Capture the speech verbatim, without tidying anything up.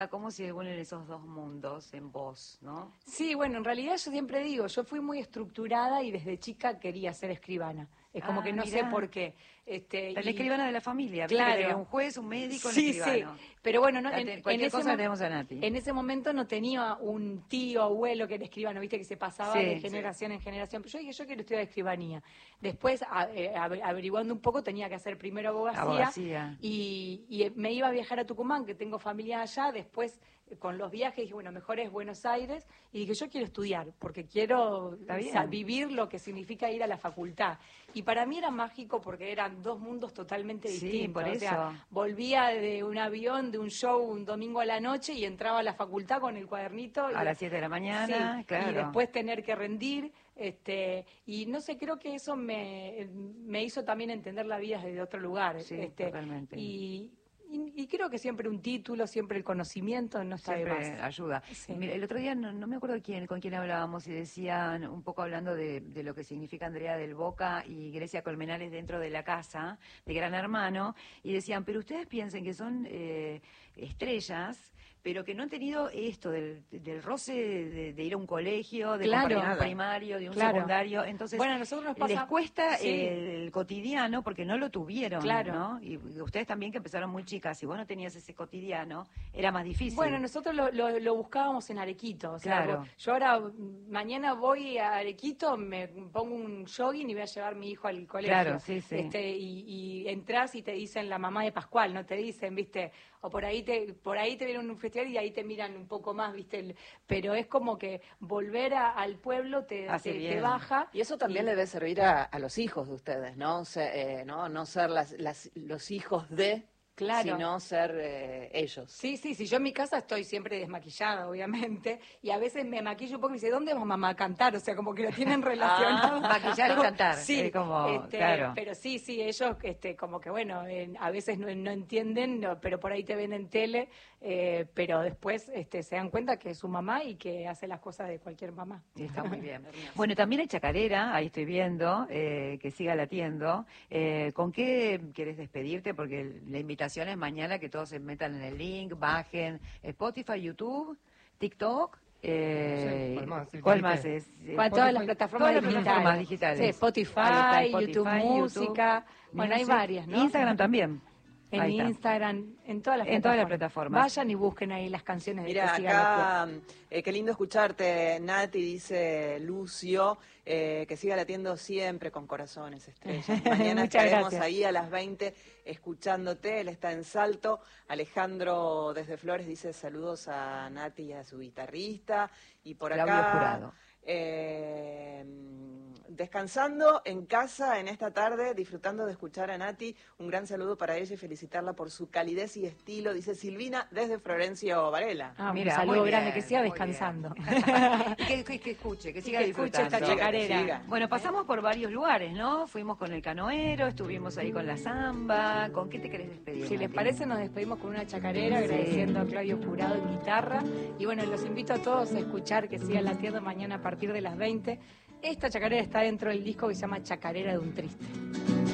¿Cómo se unen esos dos mundos en vos, no? Sí, bueno, en realidad yo siempre digo, yo fui muy estructurada y desde chica quería ser escribana. Es como Ah, que no mirá. sé por qué. Este, La y- escribana de la familia, ¿viste? Claro. Que tenía un juez, un médico, un Sí, escribano. sí, pero bueno, no, La en, te- en cualquier ese cosa mo- la tenemos a Nati. en ese momento no tenía un tío, abuelo que era escribano, viste que se pasaba Sí, de sí. generación en generación. Pero yo dije, yo quiero estudiar escribanía. Después, a- eh, ave- averiguando un poco, tenía que hacer primero abogacía, Abogacía. Y, y me iba a viajar a Tucumán, que tengo familia allá. Después, eh, con los viajes, dije, bueno, mejor es Buenos Aires. Y dije, yo quiero estudiar, porque quiero Está bien. sa- vivir lo que significa ir a la facultad. Y para mí era mágico porque eran dos mundos totalmente Sí, distintos. por O sea, eso. volvía de un avión, de un show un domingo a la noche y entraba a la facultad con el cuadernito. A y, las siete de la mañana, sí, claro. y después tener que rendir. Este, y no sé, creo que eso me, me hizo también entender la vida desde otro lugar. Sí, este, totalmente. Y, y, y creo que siempre un título, siempre el conocimiento no está de Siempre más. ayuda. Sí. Mira, el otro día no, no me acuerdo quién, con quién hablábamos y decían, un poco hablando de, de lo que significa Andrea del Boca y Grecia Colmenares dentro de la casa de Gran Hermano, y decían, pero ustedes piensen que son eh, estrellas, pero que no han tenido esto del, del roce de, de ir a un colegio, de Claro. compartir un primario, de un Claro. secundario, entonces Bueno, a nosotros nos pasa- les cuesta Sí. el cotidiano porque no lo tuvieron, Claro. ¿no? Y ustedes también que empezaron muy chicas, si vos no tenías ese cotidiano, era más difícil. Bueno, nosotros lo, lo, lo buscábamos en Arequito. O sea, Claro. yo ahora mm, mañana voy a Arequito, me pongo un jogging y voy a llevar a mi hijo al colegio. Claro, sí, sí. Este, y, y entras y te dicen la mamá de Pascual, no te dicen, viste, o por ahí te, por ahí te vienen a un festival y ahí te miran un poco más, viste, el- pero es como que volver a- al pueblo te, Hace te, te bien. baja. Y eso también y- le debe servir a, a los hijos de ustedes, ¿no? Se- eh, ¿no? No ser las, las- los hijos de, Claro. sino ser eh, ellos. Sí, sí, sí, yo en mi casa estoy siempre desmaquillada, obviamente, y a veces me maquillo un poco y me dice, ¿dónde vamos mamá a cantar? O sea, como que lo tienen relacionado. Ah, maquillar y cantar, Sí, es como, este, claro. pero sí, sí, ellos este, como que, bueno, eh, a veces no, no entienden, no, pero por ahí te ven en tele, eh, pero después este, se dan cuenta que es su mamá y que hace las cosas de cualquier mamá. Sí, está muy bien. Bueno, también hay chacarera, ahí estoy viendo, eh, que siga latiendo. Eh, ¿Con qué querés despedirte? Porque la invitación es mañana que todos se metan en el link, bajen Spotify, YouTube, TikTok. Eh, Sí, ¿cuál más? El ¿Cuál que más dijiste. es? Eh, Con todas las plataformas todas las digitales. plataformas digitales. Sí, Spotify, Ahí está, YouTube Música, bueno, hay Music, varias, ¿no? Instagram también. En Ahí está. Instagram, en todas las En todas las plataformas. Vayan y busquen ahí las canciones de Mira, Que Siga Latiendo. acá, eh, qué lindo escucharte, Nati, dice Lucio, eh, que siga latiendo siempre con corazones, estrellas. Mañana Muchas estaremos gracias. ahí a las veinte escuchándote, él está en Salto. Alejandro desde Flores dice saludos a Nati y a su guitarrista. Y por Claudio acá, Jurado. eh, descansando en casa en esta tarde, disfrutando de escuchar a Nati. Un gran saludo para ella y felicitarla por su calidez y estilo, dice Silvina desde Florencio Varela. Ah, Mira, un saludo muy grande, bien, que siga muy descansando. Y que, que- que escuche, que siga que escuche disfrutando. esta chacarera. Que siga. Bueno, pasamos por varios lugares, ¿no? Fuimos con el canoero, estuvimos ahí con la samba. ¿Con qué te querés despedir? Si les Nati? parece, nos despedimos con una chacarera, Sí. agradeciendo a Claudio Jurado en guitarra. Y bueno, los invito a todos a escuchar Que Siga Latiendo mañana a partir de las veinte. Esta chacarera está dentro del disco que se llama Chacarera de un Triste.